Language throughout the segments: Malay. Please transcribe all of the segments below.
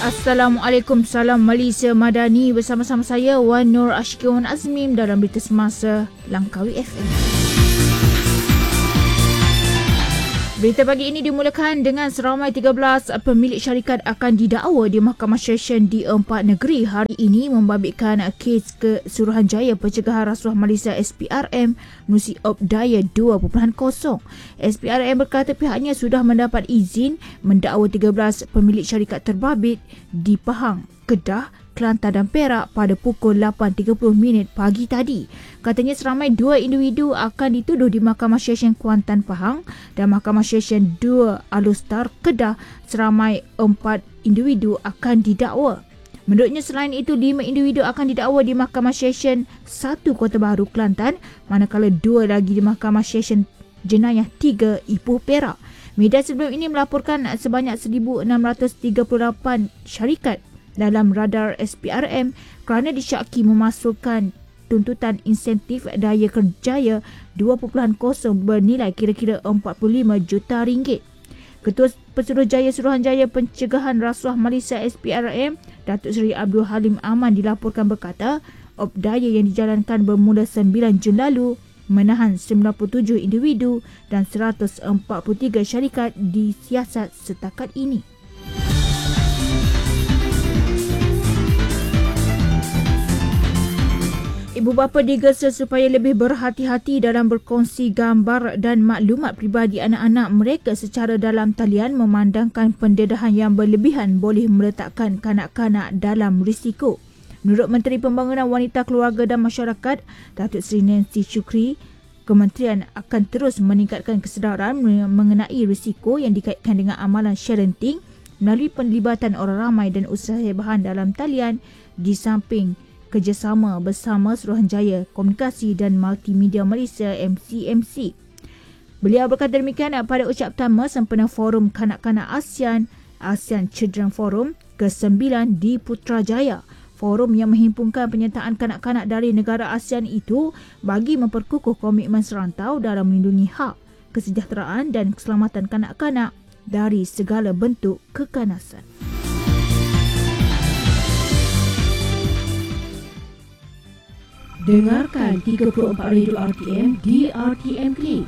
Assalamualaikum, salam Malaysia Madani. Bersama-sama saya Wan Nur Ashkiwan Azmim dalam berita semasa Langkawi FM. Berita pagi ini dimulakan dengan seramai 13 pemilik syarikat akan didakwa di Mahkamah Session di 4 negeri hari ini membabitkan kes Suruhanjaya Pencegahan Rasuah Malaysia SPRM menerusi Opdaya 2.0. SPRM berkata pihaknya sudah mendapat izin mendakwa 13 pemilik syarikat terbabit di Pahang, Kedah, Kelantan dan Perak pada pukul 8.30 pagi tadi. Katanya seramai 2 individu akan dituduh di Mahkamah Session Kuantan Pahang dan Mahkamah Session 2 Alustar Kedah. Seramai 4 individu akan didakwa. Menurutnya selain itu 5 individu akan didakwa di Mahkamah Session 1 Kota Baru Kelantan, manakala 2 lagi di Mahkamah Session Jenayah 3 Ipoh Perak. Media sebelum ini melaporkan sebanyak 1,638 syarikat dalam radar SPRM kerana disyaki memasukkan tuntutan insentif daya kerjaya 2.0 bernilai kira-kira 45 juta ringgit. Ketua Pesuruhjaya Suruhanjaya Pencegahan Rasuah Malaysia SPRM, Datuk Seri Abdul Halim Aman dilaporkan berkata, Opdaya yang dijalankan bermula 9 Jun lalu menahan 97 individu dan 143 syarikat disiasat setakat ini. Ibu bapa digesa supaya lebih berhati-hati dalam berkongsi gambar dan maklumat peribadi anak-anak mereka secara dalam talian memandangkan pendedahan yang berlebihan boleh meletakkan kanak-kanak dalam risiko. Menurut Menteri Pembangunan Wanita, Keluarga dan Masyarakat, Datuk Seri Nancy Shukri, kementerian akan terus meningkatkan kesedaran mengenai risiko yang dikaitkan dengan amalan sharenting melalui penlibatan orang ramai dan usaha bahan dalam talian di samping kerjasama bersama Suruhanjaya Komunikasi dan Multimedia Malaysia MCMC. Beliau berkata demikian pada ucap pertama sempena Forum Kanak-Kanak ASEAN Children Forum ke-9 di Putrajaya. Forum yang menghimpunkan penyertaan kanak-kanak dari negara ASEAN itu bagi memperkukuh komitmen serantau dalam melindungi hak, kesejahteraan dan keselamatan kanak-kanak dari segala bentuk kekanasan. Dengarkan 34 Radio RTM di RTM Klik.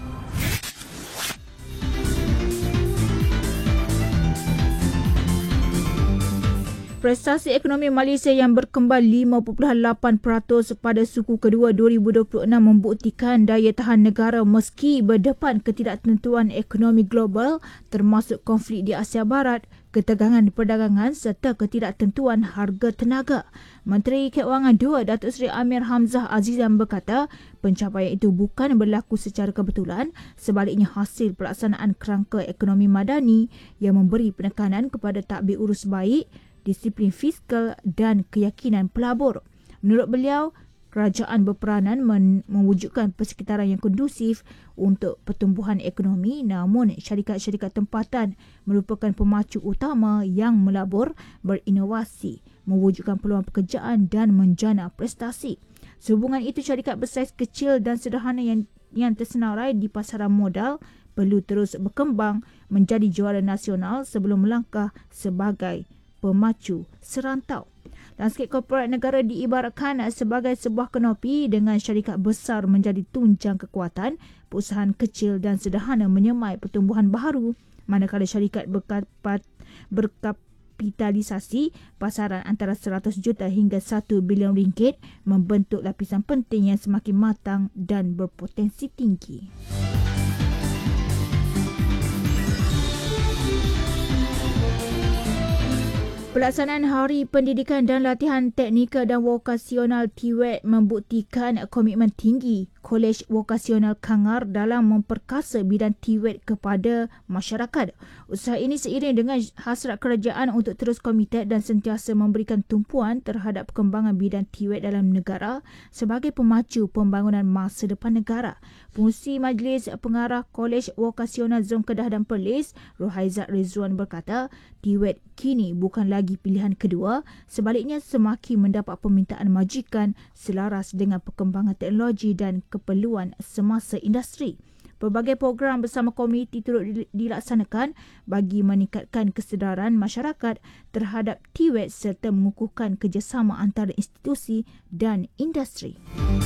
Prestasi ekonomi Malaysia yang berkembang 5.8% pada suku kedua 2026 membuktikan daya tahan negara meski berdepan ketidaktentuan ekonomi global termasuk konflik di Asia Barat, ketegangan perdagangan serta ketidaktentuan harga tenaga. Menteri Keuangan 2 Datuk Seri Amir Hamzah Azizan berkata pencapaian itu bukan berlaku secara kebetulan, sebaliknya hasil pelaksanaan kerangka ekonomi madani yang memberi penekanan kepada tadbir urus baik, disiplin fiskal dan keyakinan pelabur. Menurut beliau, kerajaan berperanan mewujudkan persekitaran yang kondusif untuk pertumbuhan ekonomi, namun syarikat-syarikat tempatan merupakan pemacu utama yang melabur, berinovasi, mewujudkan peluang pekerjaan dan menjana prestasi. Sehubungan itu, syarikat bersaiz kecil dan sederhana yang tersenarai di pasaran modal perlu terus berkembang menjadi juara nasional sebelum melangkah sebagai pemacu serantau. Landscape korporat negara diibaratkan sebagai sebuah kanopi dengan syarikat besar menjadi tunjang kekuatan, perusahaan kecil dan sederhana menyemai pertumbuhan baharu, manakala syarikat berkapitalisasi pasaran antara 100 juta hingga 1 bilion ringgit membentuk lapisan penting yang semakin matang dan berpotensi tinggi. Pelaksanaan Hari Pendidikan dan Latihan Teknikal dan Vokasional TVET membuktikan komitmen tinggi Kolej Vokasional Kangar dalam memperkasa bidang TVET kepada masyarakat. Usaha ini seiring dengan hasrat kerajaan untuk terus komited dan sentiasa memberikan tumpuan terhadap perkembangan bidang TVET dalam negara sebagai pemacu pembangunan masa depan negara. Pengurusi Majlis Pengarah Kolej Vokasional Zon Kedah dan Perlis, Rohaizat Rizwan berkata, TVET kini bukan lagi pilihan kedua, sebaliknya semakin mendapat permintaan majikan selaras dengan perkembangan teknologi dan keperluan semasa industri. Pelbagai program bersama komuniti turut dilaksanakan bagi meningkatkan kesedaran masyarakat terhadap TWET serta mengukuhkan kerjasama antara institusi dan industri.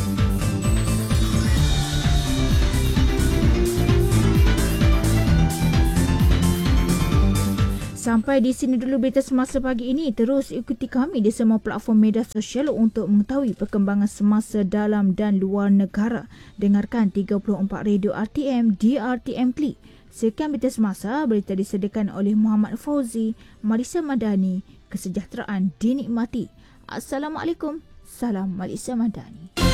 Sampai di sini dulu berita semasa pagi ini. Terus ikuti kami di semua platform media sosial untuk mengetahui perkembangan semasa dalam dan luar negara. Dengarkan 34 Radio RTM di RTM Klik. Sekian berita semasa, berita disediakan oleh Muhammad Fauzi, Marissa Madani. Kesejahteraan dinikmati. Assalamualaikum. Salam Malaysia Madani.